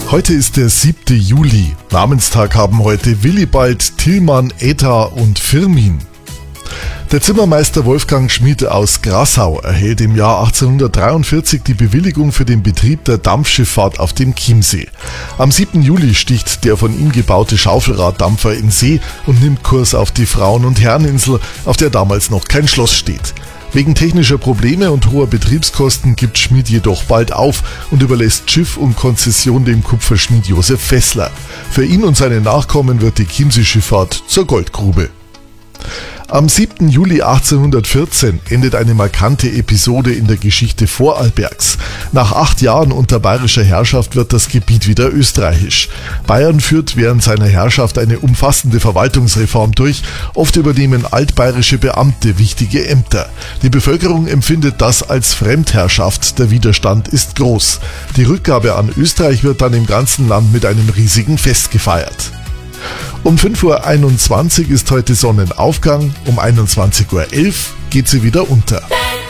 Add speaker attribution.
Speaker 1: Heute ist der 7. Juli. Namenstag haben heute Willibald, Tillmann, Etta und Firmin. Der Zimmermeister Wolfgang Schmid aus Grassau erhält im Jahr 1843 die Bewilligung für den Betrieb der Dampfschifffahrt auf dem Chiemsee. Am 7. Juli sticht der von ihm gebaute Schaufelraddampfer in See und nimmt Kurs auf die Frauen- und Herreninsel, auf der damals noch kein Schloss steht. Wegen technischer Probleme und hoher Betriebskosten gibt Schmid jedoch bald auf und überlässt Schiff und Konzession dem Kupferschmied Josef Fessler. Für ihn und seine Nachkommen wird die Chiemsee-Schifffahrt zur Goldgrube. Am 7. Juli 1814 endet eine markante Episode in der Geschichte Vorarlbergs. Nach 8 Jahren unter bayerischer Herrschaft wird das Gebiet wieder österreichisch. Bayern führt während seiner Herrschaft eine umfassende Verwaltungsreform durch. Oft übernehmen altbayerische Beamte wichtige Ämter. Die Bevölkerung empfindet das als Fremdherrschaft. Der Widerstand ist groß. Die Rückgabe an Österreich wird dann im ganzen Land mit einem riesigen Fest gefeiert. Um 5:21 Uhr ist heute Sonnenaufgang, um 21:11 Uhr geht sie wieder unter.